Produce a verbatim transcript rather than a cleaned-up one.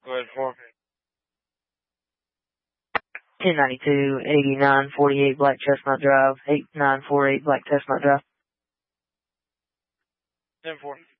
Go ahead, four. ten ninety-two, eighty-nine forty-eight Black Chestnut Drive, eight nine four eight Black Chestnut Drive. ten four.